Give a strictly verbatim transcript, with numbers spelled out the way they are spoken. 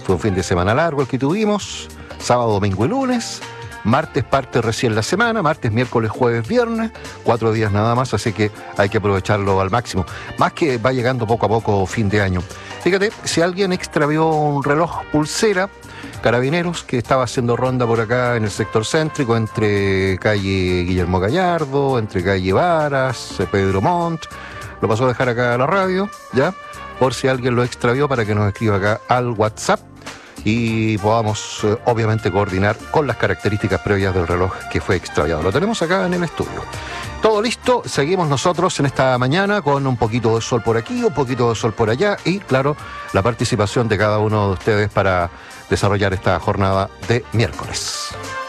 Fue un fin de semana largo el que tuvimos, sábado, domingo y lunes. Martes parte recién la semana, martes, miércoles, jueves, viernes, cuatro días nada más, así que hay que aprovecharlo al máximo. Más que va llegando poco a poco fin de año. Fíjate, si alguien extravió un reloj pulsera, Carabineros, que estaba haciendo ronda por acá en el sector céntrico, entre calle Guillermo Gallardo, entre calle Varas, Pedro Montt, lo pasó a dejar acá a la radio, ¿ya? Por si alguien lo extravió, para que nos escriba acá al WhatsApp y podamos, eh, obviamente, coordinar con las características previas del reloj que fue extraviado. Lo tenemos acá en el estudio. Todo listo, seguimos nosotros en esta mañana con un poquito de sol por aquí, un poquito de sol por allá y, claro, la participación de cada uno de ustedes para desarrollar esta jornada de miércoles.